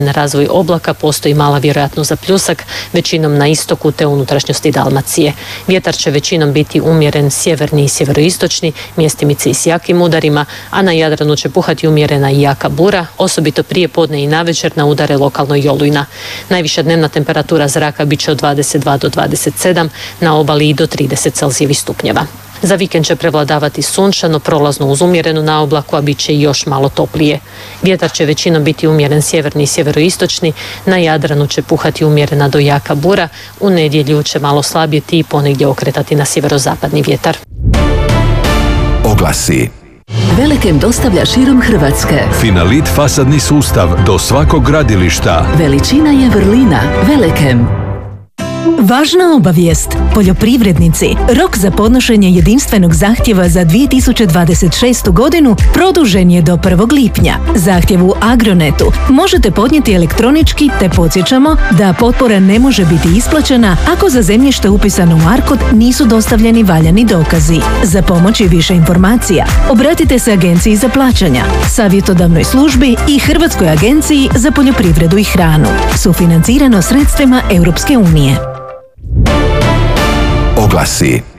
Na razvoj oblaka postoji mala vjerojatnost za pljusak, većinom na istoku te unutrašnjosti Dalmacije. Vjetar će većinom biti umjeren sjeverni i sjeveroistočni, mjestimice i s jakim udarima, a na Jadranu će puhati umjerena i jaka bura, osobito prije podne i navečer na udare lokalno i olujna. Najviša dnevna temperatura zraka bit će od 22 do 27, na obali i do 30 Celzijevih stupnjeva. Za vikend će prevladavati sunčano, prolazno uz umjerenu naoblaku, a bit će još malo toplije. Vjetar će većinom biti umjeren sjeverni i sjeveroistočni, na Jadranu će puhati umjerena do jaka bura, u nedjelju će malo slabjeti i ponegdje okretati na sjeverozapadni vjetar. Oglasi. Velekem dostavlja širom Hrvatske. Finalit fasadni sustav do svakog gradilišta. Veličina je vrlina. Velekem. Važna obavijest. Poljoprivrednici, rok za podnošenje jedinstvenog zahtjeva za 2026. godinu produžen je do 1. lipnja. Zahtjev u Agronetu možete podnijeti elektronički, te podsjećamo da potpora ne može biti isplaćena ako za zemljište upisano u ARKOD nisu dostavljeni valjani dokazi. Za pomoć i više informacija obratite se Agenciji za plaćanja, savjetodavnoj službi i Hrvatskoj agenciji za poljoprivredu i hranu. Sufinancirano sredstvima Europske unije. Oglasi.